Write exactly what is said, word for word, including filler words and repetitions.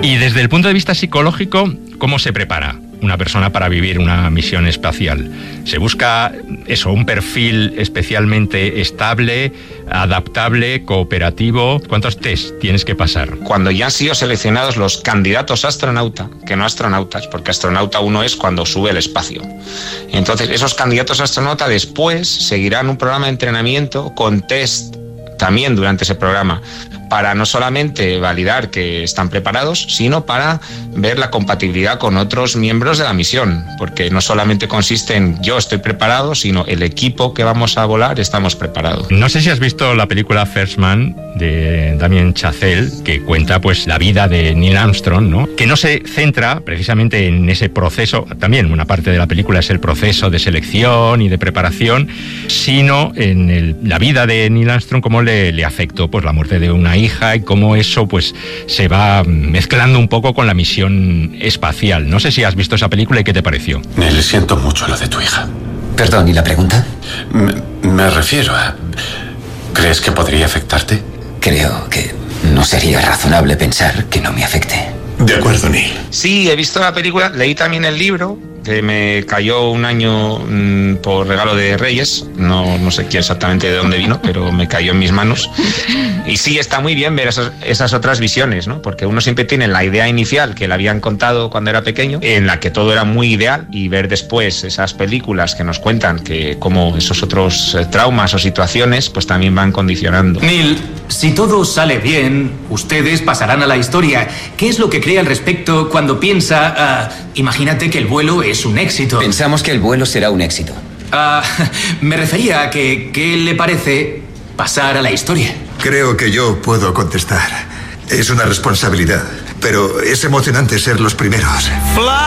Y desde el punto de vista psicológico, ¿cómo se prepara una persona para vivir una misión espacial? ¿Se busca eso, un perfil especialmente estable, adaptable, cooperativo? ¿Cuántos test tienes que pasar? Cuando ya han sido seleccionados los candidatos a astronauta, que no astronautas, porque astronauta uno es cuando sube al espacio. Entonces, esos candidatos a astronauta después seguirán un programa de entrenamiento con test también durante ese programa, para no solamente validar que están preparados, sino para ver la compatibilidad con otros miembros de la misión, porque no solamente consiste en yo estoy preparado, sino el equipo que vamos a volar estamos preparados. No sé si has visto la película First Man de Damien Chazelle, que cuenta pues la vida de Neil Armstrong, ¿no? Que no se centra precisamente en ese proceso, también una parte de la película es el proceso de selección y de preparación, sino en el, la vida de Neil Armstrong, cómo le, le afectó pues la muerte de una hija y cómo eso pues se va mezclando un poco con la misión espacial. No sé si has visto esa película y qué te pareció. Le siento mucho lo de tu hija. Perdón, ¿y la pregunta? Me, me refiero a... ¿Crees que podría afectarte? Creo que no sería razonable pensar que no me afecte. De acuerdo, Neil. Sí, he visto la película, leí también el libro, que me cayó un año mmm, por regalo de Reyes, no, no sé quién exactamente de dónde vino, pero me cayó en mis manos. Y sí, está muy bien ver esas, esas otras visiones, ¿no? Porque uno siempre tiene la idea inicial que le habían contado cuando era pequeño, en la que todo era muy ideal, y ver después esas películas que nos cuentan que como esos otros eh, traumas o situaciones pues también van condicionando. Neil, si todo sale bien, ustedes pasarán a la historia. ¿Qué es lo que cree al respecto cuando piensa, uh, imagínate que el vuelo es un éxito? Pensamos que el vuelo será un éxito. Uh, me refería a que, ¿qué le parece pasar a la historia? Creo que yo puedo contestar. Es una responsabilidad, pero es emocionante ser los primeros.